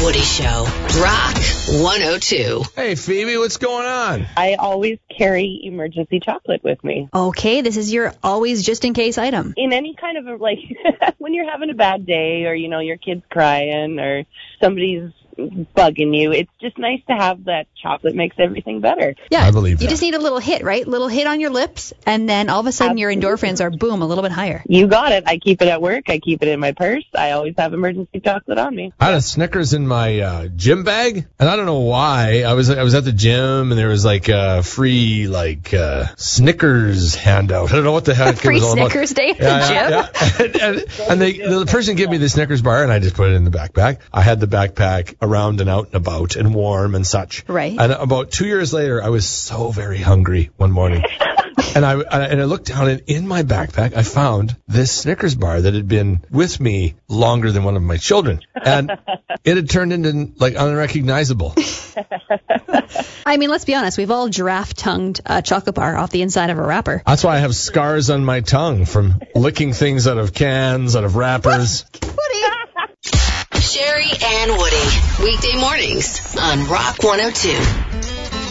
Woody Show. Rock 102. Hey, Phoebe, what's going on? I always carry emergency chocolate with me. Okay, this is your always just-in-case item. In any kind of, when you're having a bad day or, your kid's crying or somebody's bugging you, it's just nice to have that chocolate. Makes everything better. Yeah, I believe you that. just need a little hit, right? Little hit on your lips, and then all of a sudden your endorphins are, boom, a little bit higher. You got it. I keep it at work. I keep it in my purse. I always have emergency chocolate on me. I had a Snickers in my gym bag, and I don't know why. I was at the gym, and there was a free Snickers handout. I don't know what the heck Free it was all about. Snickers day at the gym? Yeah. And the person gave me the Snickers bar, and I just put it in the backpack. I had the backpack around and out and about and warm and such. Right. And about 2 years later, I was so very hungry one morning. And I looked down, and in my backpack, I found this Snickers bar that had been with me longer than one of my children. And it had turned into, unrecognizable. I mean, let's be honest. We've all giraffe-tongued a chocolate bar off the inside of a wrapper. That's why I have scars on my tongue from licking things out of cans, out of wrappers. Woody! Sherry and Woody. Weekday mornings on Rock 102.